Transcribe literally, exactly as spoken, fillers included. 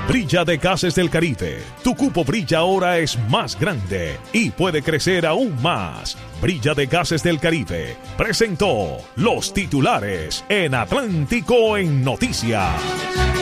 Brilla de Gases del Caribe. Tu cupo Brilla ahora es más grande y puede crecer aún más. Brilla de Gases del Caribe presentó los titulares en Atlántico en Noticias.